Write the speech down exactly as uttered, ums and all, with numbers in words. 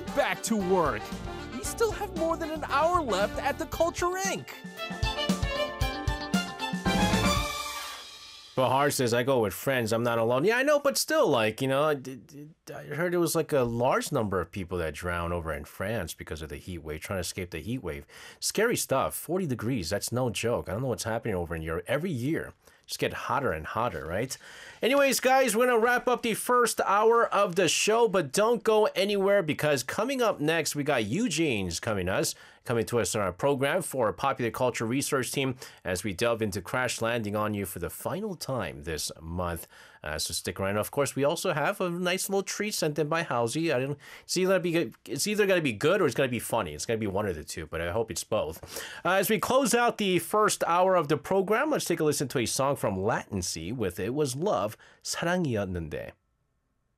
get back to work. We still have more than an hour left at the Culture Incorporated. Bahar says, I go with friends. I'm not alone. Yeah, I know, but still, like, you know, I, I heard it was like a large number of people that drowned over in France because of the heat wave, trying to escape the heat wave. Scary stuff. forty degrees. That's no joke. I don't know what's happening over in Europe. Every year, just get hotter and hotter, right? Anyways, guys, we're going to wrap up the first hour of the show, but don't go anywhere because coming up next, we got Eugene's coming us. Coming to us on our program for our popular culture research team as we delve into Crash Landing on You for the final time this month. Uh, so stick around. Of course, we also have a nice little treat sent in by Halsey. I don't. It's either be good, it's either going to be good or it's going to be funny. It's going to be one of the two, but I hope it's both. Uh, as we close out the first hour of the program, let's take a listen to a song from Latin Sea with "It Was Love," 사랑이었는데.